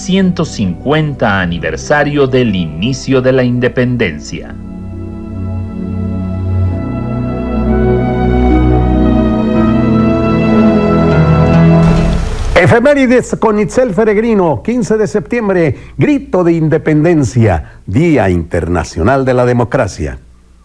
150 aniversario del inicio de la independencia. Efemérides con Itzel Feregrino, 15 de septiembre, Grito de Independencia, Día Internacional de la Democracia.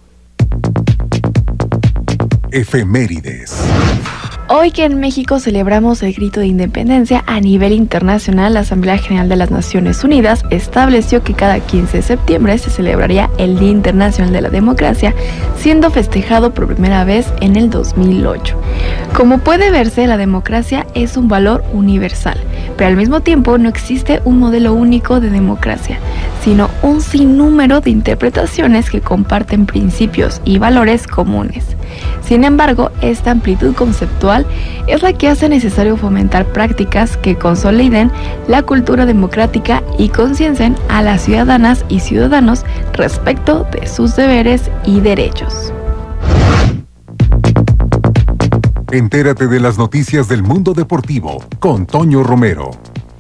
Efemérides. Hoy que en México celebramos el Grito de Independencia a nivel internacional, la Asamblea General de las Naciones Unidas estableció que cada 15 de septiembre se celebraría el Día Internacional de la Democracia, siendo festejado por primera vez en el 2008. Como puede verse, la democracia es un valor universal, pero al mismo tiempo no existe un modelo único de democracia, sino un sinnúmero de interpretaciones que comparten principios y valores comunes. Sin embargo, esta amplitud conceptual es la que hace necesario fomentar prácticas que consoliden la cultura democrática y conciencien a las ciudadanas y ciudadanos respecto de sus deberes y derechos. Entérate de las noticias del mundo deportivo con Toño Romero.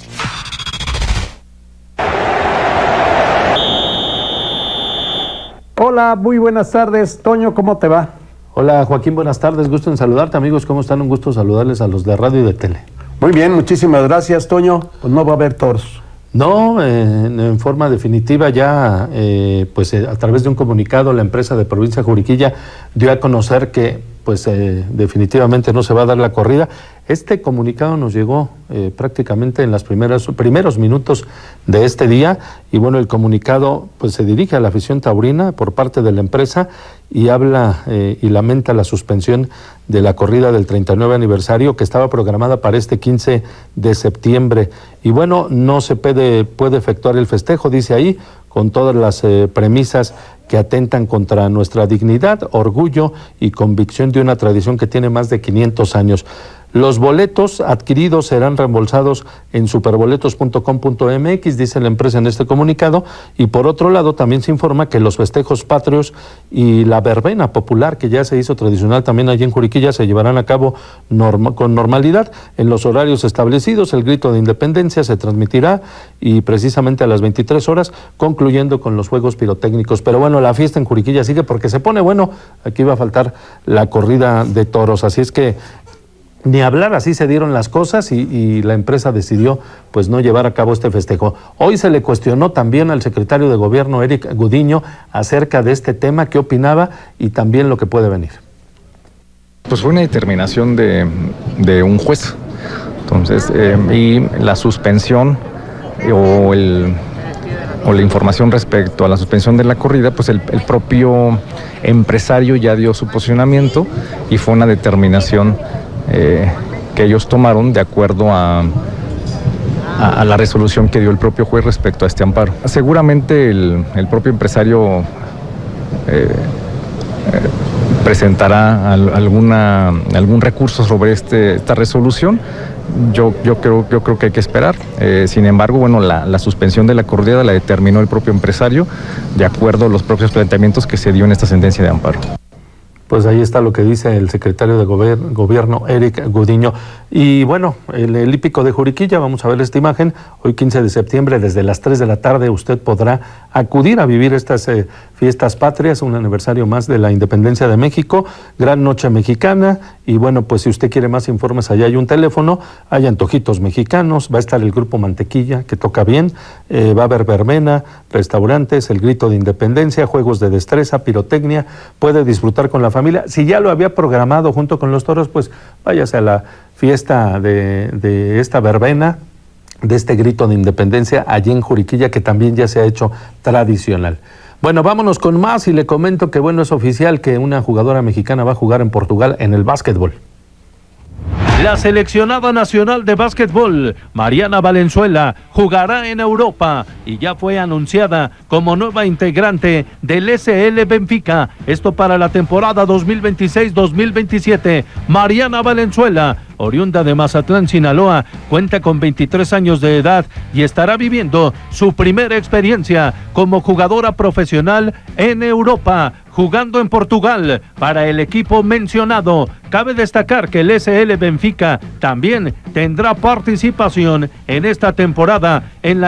Hola, muy buenas tardes. Toño, ¿cómo te va? Hola Joaquín, buenas tardes, gusto en saludarte amigos, ¿cómo están? Un gusto saludarles a los de radio y de tele. Muy bien, muchísimas gracias, Toño. Pues no va a haber toros. No, en forma definitiva ya, a través de un comunicado, la empresa de Provincia Juriquilla dio a conocer que definitivamente no se va a dar la corrida. Este comunicado nos llegó prácticamente en los primeros minutos de este día y bueno, el comunicado pues se dirige a la afición taurina por parte de la empresa y habla y lamenta la suspensión de la corrida del 39 aniversario que estaba programada para este 15 de septiembre. Y bueno, no se puede efectuar el festejo, dice ahí, con todas las premisas que atentan contra nuestra dignidad, orgullo y convicción de una tradición que tiene más de 500 años. Los boletos adquiridos serán reembolsados en superboletos.com.mx, dice la empresa en este comunicado, y por otro lado también se informa que los festejos patrios y la verbena popular, que ya se hizo tradicional también allí en Juriquilla, se llevarán a cabo con normalidad en los horarios establecidos. El Grito de Independencia se transmitirá y precisamente a las 23 horas, concluyendo con los juegos pirotécnicos. Pero bueno, la fiesta en Juriquilla sigue porque se pone bueno. Aquí va a faltar la corrida de toros, así es que ni hablar, así se dieron las cosas y la empresa decidió pues no llevar a cabo este festejo. Hoy se le cuestionó también al secretario de Gobierno, Eric Gudiño, acerca de este tema, qué opinaba y también lo que puede venir. Pues fue una determinación de un juez, entonces, y la suspensión o la información respecto a la suspensión de la corrida, pues el propio empresario ya dio su posicionamiento y fue una determinación que ellos tomaron de acuerdo a la resolución que dio el propio juez respecto a este amparo. Seguramente el propio empresario presentará algún recurso sobre esta resolución. Yo creo que hay que esperar. Sin embargo, bueno, la suspensión de la corrida la determinó el propio empresario de acuerdo a los propios planteamientos que se dio en esta sentencia de amparo. Pues ahí está lo que dice el secretario de Gobierno, Eric Gudiño. Y bueno, el hípico de Juriquilla, vamos a ver esta imagen. Hoy 15 de septiembre, desde las 3 de la tarde, usted podrá acudir a vivir estas fiestas patrias, un aniversario más de la independencia de México, gran noche mexicana. Y bueno, pues si usted quiere más informes, allá hay un teléfono, hay antojitos mexicanos, va a estar el grupo Mantequilla, que toca bien, va a haber verbena, restaurantes, el Grito de Independencia, juegos de destreza, pirotecnia, puede disfrutar con la familia. Si ya lo había programado junto con los toros, pues váyase a la fiesta de esta verbena, de este Grito de Independencia allí en Juriquilla, que también ya se ha hecho tradicional. Bueno, vámonos con más y le comento que bueno, es oficial que una jugadora mexicana va a jugar en Portugal en el básquetbol. La seleccionada nacional de básquetbol, Mariana Valenzuela, jugará en Europa y ya fue anunciada como nueva integrante del SL Benfica. Esto para la temporada 2026-2027. Mariana Valenzuela, oriunda de Mazatlán, Sinaloa, cuenta con 23 años de edad y estará viviendo su primera experiencia como jugadora profesional en Europa, jugando en Portugal para el equipo mencionado. Cabe destacar que el SL Benfica también tendrá participación en esta temporada en la